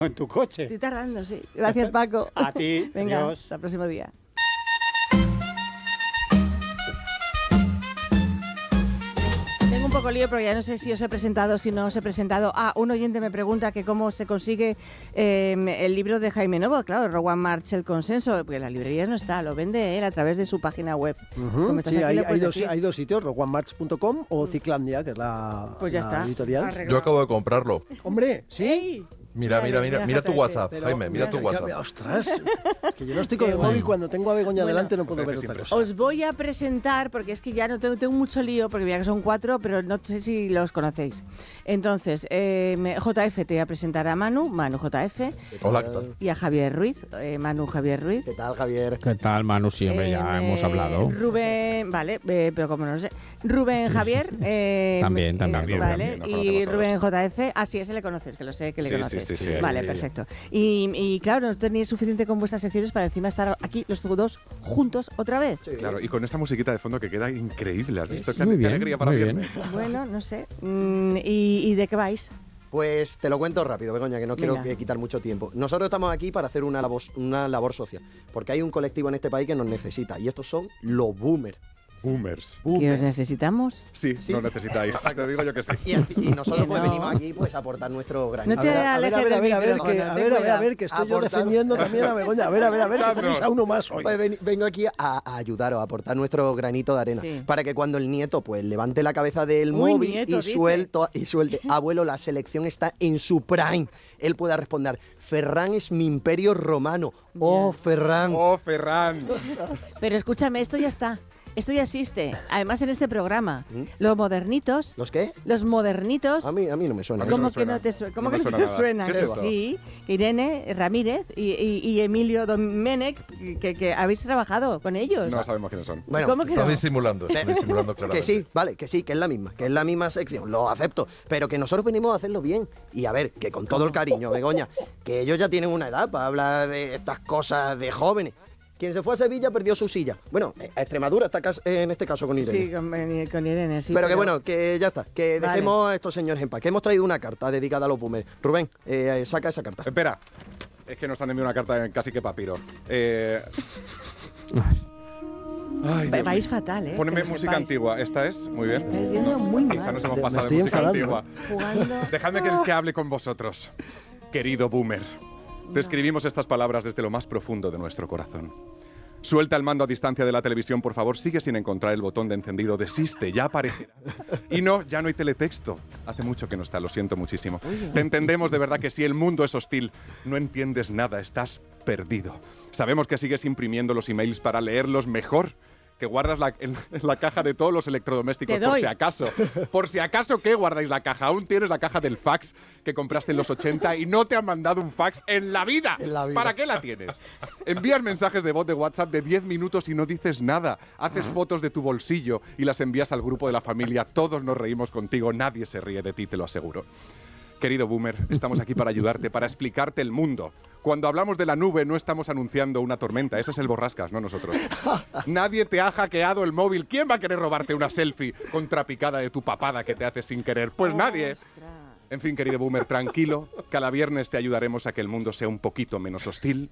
En tu coche. Estoy tardando, sí. Gracias, Paco. A ti. Venga, Adiós. hasta el próximo día. Tengo un poco lío, pero ya no sé si os he presentado, si no os he presentado. Un oyente me pregunta que cómo se consigue el libro de Jaime Novo. Claro, Rowan March, El consenso, porque en las librerías no está, lo vende él a través de su página web. Sí, hay dos sitios, rowanmarch.com o Ciclandia, que es la, pues ya está, editorial. arreglado. Yo acabo de comprarlo. Hombre, ¿sí? ¡Ey! Mira tu WhatsApp, Pero, Jaime, mira tu WhatsApp. Ostras, que yo no estoy con el móvil, cuando tengo a Begoña delante no puedo ver otra cosa. Os voy a presentar, porque es que ya no tengo mucho lío, porque mira que son 4, pero no sé si los conocéis. Entonces, JF te voy a presentar a Manu JF. Hola, ¿qué tal? Y a Javier Ruiz, Manu Javier Ruiz. ¿Qué tal, Javier? ¿Qué tal, Manu? Siempre ya hemos hablado. Rubén, vale, pero como no sé. Rubén Javier. También. Vale, Nos y conocemos Rubén JF. Sí, ese le conoces, que lo sé que le conoces. Sí, Vale, perfecto. Y claro, no tenéis suficiente con vuestras secciones para encima estar aquí los dos juntos otra vez. Sí. Claro, y con esta musiquita de fondo que queda increíble. ¿Has visto? Muy Qué bien, alegría para muy viernes. Bueno, no sé. ¿Y de qué vais? Pues te lo cuento rápido, Begoña, que no quiero Venga. quitar mucho tiempo. Nosotros estamos aquí para hacer una labor social, porque hay un colectivo en este país que nos necesita, y estos son los boomers. Boomers. ¿Qué os necesitamos? Sí, no necesitáis. Te digo yo que sí. Y nosotros pues No. venimos aquí pues a aportar nuestro granito. No te alejes del micrófono, ten cuidado. que estoy yo Aportar. defendiendo también a Begoña. A ver, que tenéis a uno más hoy. Pues vengo aquí a ayudaros, a aportar nuestro granito de arena, Sí. para que cuando el nieto pues levante la cabeza del Uy, móvil nieto, y dice. suelte, abuelo, la selección está en su prime, él pueda responder, Ferran es mi imperio romano. Oh, Ferran. ¡Oh, Ferran! Pero escúchame, esto ya está. Esto ya existe. Además, en este programa. Los modernitos. ¿Los qué? Los modernitos. A mí no me suena. A mí no ¿Cómo me que suena. no te suena? ¿Cómo No que me no suena te nada. suena? ¿Qué es esto? Sí, Irene Ramírez y Emilio Domenech, que habéis trabajado con ellos. No sabemos quiénes son. Bueno, ¿Cómo que Está no? disimulando claramente. que sí, vale, que sí, que es la misma sección, lo acepto, pero que nosotros venimos a hacerlo bien. Y a ver, que con todo el cariño, Begoña, que ellos ya tienen una edad para hablar de estas cosas de jóvenes. Quien se fue a Sevilla perdió su silla. Bueno, a Extremadura en este caso con Irene. Sí, con Irene, sí. pero que bueno, que ya está, que Vale. dejemos a estos señores en paz, que hemos traído una carta dedicada a los boomers. Rubén, saca esa carta. Espera. Es que nos han enviado una carta en casi que papiro. Ay, Dios Vais mío. fatal, ¿eh? Póneme Que lo música sepáis. antigua. Esta es, muy bien. Estáis yendo muy Quizá mal. nos hemos Me pasado estoy de música enfadando. antigua. Jugando. Dejadme que hable con vosotros, querido boomer. Te escribimos estas palabras desde lo más profundo de nuestro corazón. Suelta el mando a distancia de la televisión, por favor. Sigue sin encontrar el botón de encendido. Desiste, ya aparecerá. Y no, ya no hay teletexto. Hace mucho que no está, lo siento muchísimo. Te entendemos de verdad que si el mundo es hostil, no entiendes nada, estás perdido. Sabemos que sigues imprimiendo los emails para leerlos mejor, que guardas en la caja de todos los electrodomésticos, Te por doy. si acaso. Por si acaso, ¿qué guardáis la caja? Aún tienes la caja del fax que compraste en los 80 y no te han mandado un fax en la vida. En la vida. ¿Para qué la tienes? Envías mensajes de voz de WhatsApp de 10 minutos y no dices nada. Haces fotos de tu bolsillo y las envías al grupo de la familia. Todos nos reímos contigo, nadie se ríe de ti, te lo aseguro. Querido boomer, estamos aquí para ayudarte, para explicarte el mundo. Cuando hablamos de la nube no estamos anunciando una tormenta, ese es el Borrascas, no nosotros. Nadie te ha hackeado el móvil. ¿Quién va a querer robarte una selfie contrapicada de tu papada que te hace sin querer? Pues nadie. En fin, querido boomer, tranquilo. Cada viernes te ayudaremos a que el mundo sea un poquito menos hostil.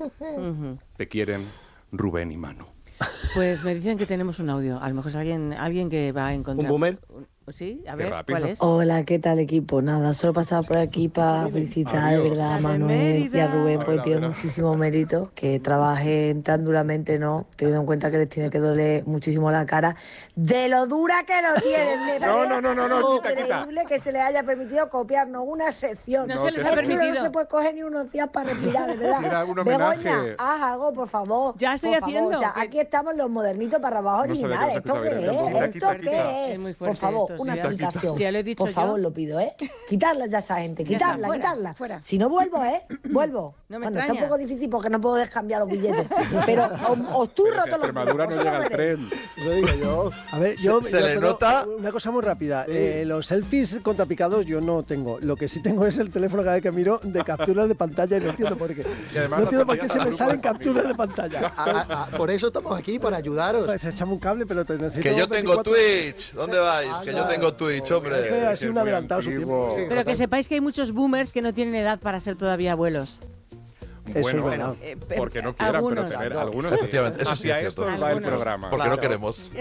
Te quieren Rubén y Manu. Pues me dicen que tenemos un audio. A lo mejor es alguien que va a encontrar. ¿Un boomer? Sí, a Qué ver, rápido. ¿cuál es? Hola, ¿qué tal equipo? Nada, solo pasaba por aquí para felicitar de Adiós. verdad a La de Manuel y a Mérida. Rubén, A porque ver, a tienen ver. muchísimo mérito, que trabajen tan duramente, ¿no? Teniendo en cuenta que les tiene que doler muchísimo la cara, de lo dura que lo tienen. Me No, parece no, quita, quita. increíble que se les haya permitido copiarnos una sección. No No, se les que ha sí. permitido. No se puede coger ni unos días para respirar, de verdad. Si era un homenaje. Begoña, haz algo, por favor. Ya estoy por favor. haciendo. O sea, Que- aquí estamos los modernitos para abajo No sabía que originales. no se ¿Esto qué escuchaba bien. es? Quita, ¿Esto quita. qué Es muy es? fuerte Por favor, esto, una sí, explicación. ya lo he dicho Por favor, yo. lo pido, ¿eh? Quitarla ya esa gente, Ya está, quitarla, fuera, quitarla. fuera. Si no vuelvo, ¿eh? Vuelvo. No me bueno, está un extraña. poco difícil porque no puedo descambiar los billetes. Pero os turro Pero si a todos los días. Extremadura no vosotros llega el veréis. tren. Lo digo yo. A ver, Se le pero nota. una cosa muy rápida. Los selfies contrapicados yo no tengo. Lo que sí tengo es el teléfono cada vez que miro de capturas de pantalla y no entiendo por qué. Y además No las entiendo por qué envías se al me grupo salen de capturas de familia. pantalla. Por eso estamos aquí, para ayudaros. Pues echame un cable, pero te necesito. Que yo tengo 24. Twitch. ¿Dónde vais? Que yo tengo Twitch, hombre. Jefe ha que sido es un muy adelantado a su antiguo. tiempo. Pero que sepáis que hay muchos boomers que no tienen edad para ser todavía abuelos. Eso es Bueno, verdad. porque no quieran, algunos. pero tener algunos. Efectivamente, eso sí Hacia es esto cierto. va el Algunos. programa. Porque no queremos.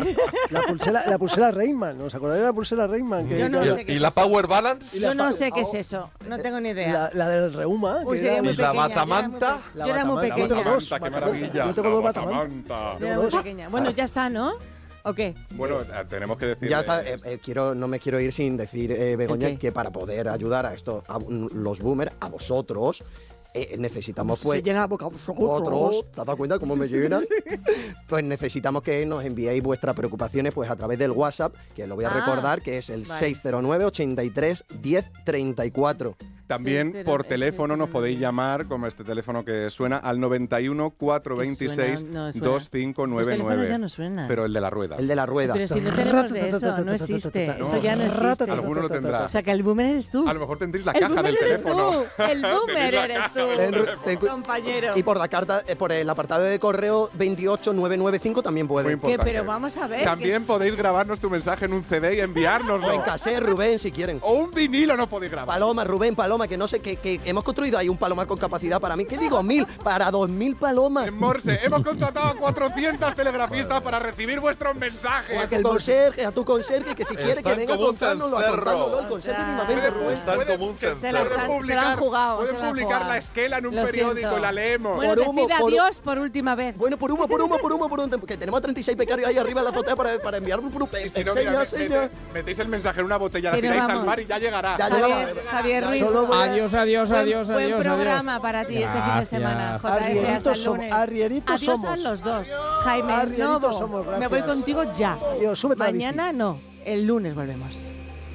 La pulsera Rayman, ¿os acordáis de la pulsera Rayman? Yo no sé qué ¿Y es la eso. Power Balance? Yo no sé qué es eso, no tengo ni idea. La del reuma. Uy, que sería era- muy ¿Y la pequeña, batamanta? Yo era muy batamanta. pequeña. Yo tengo dos. Qué maravilla. Yo tengo La dos batamanta. batamanta. Yo era muy pequeña. Bueno, ya está, ¿no? ¿O qué? Bueno, tenemos que decir. Ya está, no me quiero ir sin decir, Begoña, Ok. que para poder ayudar a esto, a los boomers, a vosotros, necesitamos pues... Se llena la boca a Vosotros, ¿te has dado cuenta cómo me llenas? Pues necesitamos que nos enviéis vuestras preocupaciones pues a través del WhatsApp, que lo voy a recordar, que es el vale. 609 83 10 34. También 60, por teléfono nos 609. podéis llamar, como este teléfono que suena, al 91 426 No suena. Los teléfonos ya 2599. no suenan. Pero el de la rueda. El de la rueda. Pero si no tenemos de eso, no existe. Eso ya no existe. Alguno lo tendrá. O sea que el boomer eres tú. A lo mejor tendréis la El caja boomer del eres teléfono. tú. El boomer Tenéis la eres caja tú. del teléfono. Compañero. Y por la carta, por el apartado de correo 28995 también Muy puede. importante. Pero vamos a ver. También podéis grabarnos tu mensaje en un CD y enviárnoslo. O en cassette, Rubén, si quieren. O un vinilo no podéis grabar. Paloma, Rubén, Paloma, que no sé, que hemos construido ahí un palomar con capacidad para mí. ¿Qué digo? 1000, para 2000 palomas. En Morse, hemos contratado a 400 telegrafistas para recibir vuestros mensajes. O a tu conserje, que si quiere que Están venga como un contándonos, a cencerro. contándolo, el conserje Ostras. mismamente, Rubén. Están como un Se la cencerro. están- se la han jugado, Pueden se la han publicar jugado. la esquela en un Lo periódico siento. y la leemos. Bueno, Por humo, decid por- adiós por última vez. Bueno, por humo, que tenemos a 36 becarios ahí arriba en la azotea para enviar un grupo. Y si no, mira, metéis el mensaje en una botella, la Que nos tiráis al vamos. mar y ya llegará. Ya Javier Ruiz. Solo voy a- Adiós, adiós, Buen- adiós, buen adiós. programa adiós. para ti este fin de Gracias. semana. JF, Arrieritos hasta el somos, lunes. arrieritos Adiós somos. a los dos. Jaime Arrieritos Novo, somos, me voy gracias. contigo ya. Dios, súbete a la bici. Mañana no, el lunes volvemos.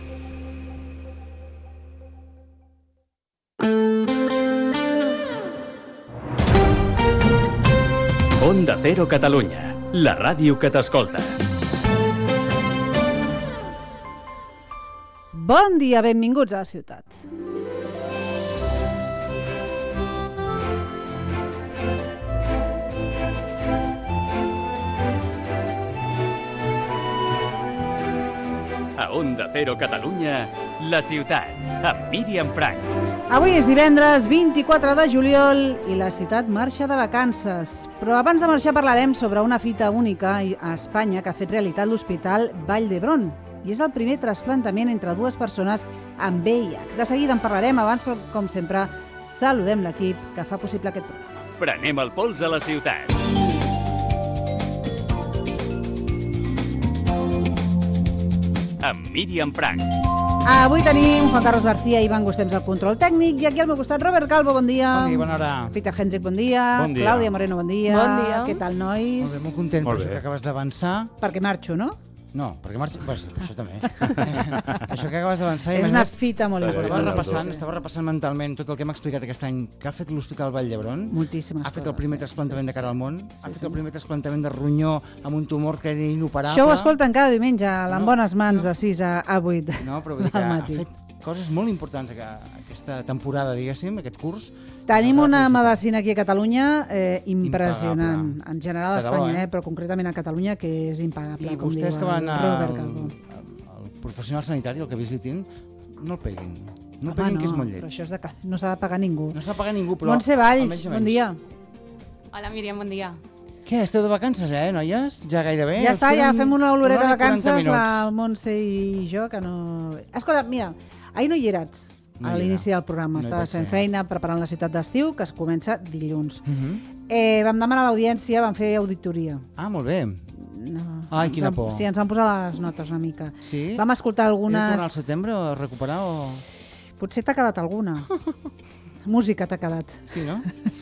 Onda Cero Catalunya, la ràdio que t'escolta. Bon dia, benvinguts a la ciutat. A Onda Cero Catalunya, la ciutat, amb Míriam Frank. Avui és divendres 24 de juliol i la ciutat marxa de vacances. Però abans de marxar parlarem sobre una fita única a Espanya que ha fet realitat l'Hospital Vall d'Hebron. I és el primer trasplantament entre dues persones amb VIH. De seguida en parlarem, abans, però, com sempre, saludem l'equip que fa possible aquest programa. Prenem el pols a la ciutat. Amb Míriam Frank. Avui tenim Juan Carlos García i Ivan Gustems al control tècnic i aquí al meu costat Robert Calvo, bon dia. Bon dia, bona hora. Peter Hendrick, bon dia. Bon dia. Clàudia Moreno, bon dia. Bon dia. Què tal, nois? Molt bé, molt content per Molt això bé. que acabes d'avançar. Perquè marxo, no? No, perquè marxa... Pues, això també. Això que acabes d'avançar... És una fita molt important. Estava repassant mentalment tot el que m'ha explicat aquest any que ha fet l'Hospital Vall d'Hebron. Moltíssimes Ha fet el coses, primer trasplantament de cara al món. Ha fet el primer trasplantament de ronyó amb un tumor que era inoperable. Això ho escolten cada diumenge, en No, bones mans, no. de 6 a 8 No, però vull dir que del ha matí. fet coses molt importants aquesta temporada, diguéssim, aquest curs. Tenim Se'ls ha de una felicitar. medicina aquí a Catalunya impressionant. Impagable. En general a De debò, Espanya, eh? però concretament a Catalunya, que és impagable, I com diu vostès que van el Robert Calvo. al professional sanitari, el que visitin, no el peguin. No el Home, peguin, que és molt però lleig. això és no s'ha de pagar ningú. No s'ha de pagar ningú, però... Montse Valls, almenys bon dia. Hola, Míriam, bon dia. Què, esteu de vacances, noies? Ja gairebé? Ja està, ja fem una oloreta de hora i 40 vacances, minuts. el Montse i jo, que no... Escolta, mira, ahir no hi eres, No a hi l'inici era. del programa. No hi Estaves vaig fent ser. feina, preparant la ciutat d'estiu, que es comença dilluns. Mhm. Vam demanar a l'audiència, vam fer auditoria. Ah, molt bé. No. Ai, quina por. Sí, ens van posar les notes una mica. Sí? Vam escoltar He de algunes... tornar al setembre a recuperar o...? Potser t'ha quedat alguna. Música t'ha quedat. Sí, no?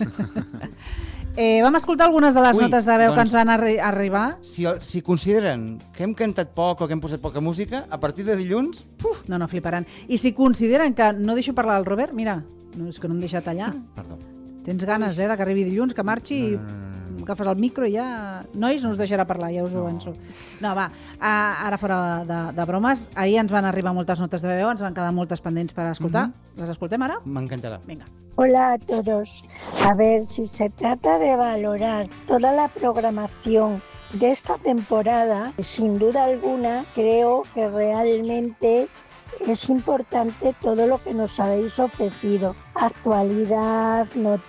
Vam escoltar algunes de les Ui, notes de veu que doncs- ens van arribar. Si consideren que hem cantat poc o que hem posat poca música, a partir de dilluns... No, fliparan. I si consideren que no deixo parlar al Robert, mira, no, és que no em deixa tallar. Perdó. Tens ganes, que arribi dilluns, que marxi i agafes el micro i ja... Nois, no us deixarà parlar, ja us ho avanço. No, va, ara fora de bromes, ahir ens van arribar moltes notes de veu, ens van quedar moltes pendents per escoltar. Les escoltem ara? M'encantarà. Venga. Hola a todos. A ver, si se trata de valorar toda la programación de esta temporada, sin duda alguna, creo que realmente es importante todo lo que nos habéis ofrecido. Actualidad, noticias,